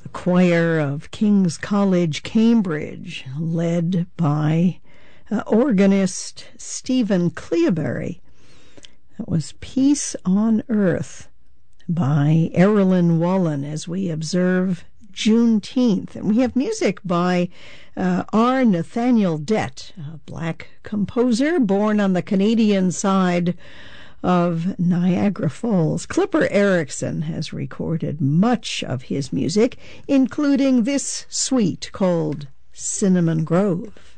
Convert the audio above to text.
the choir of King's College, Cambridge, led by organist Stephen Cleobury. That was Peace on Earth by Erilyn Wallen as we observe Juneteenth. And we have music by R. Nathaniel Dett, a black composer born on the Canadian side of Niagara Falls. Clipper Erickson has recorded much of his music, including this suite called Cinnamon Grove.